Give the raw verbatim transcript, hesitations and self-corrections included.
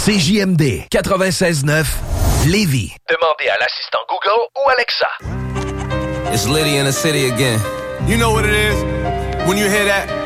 C J M D quatre-vingt-seize neuf Lévis. Demandez à l'assistant Google ou Alexa. It's Liddy in the city again. You know what it is? When you hear that,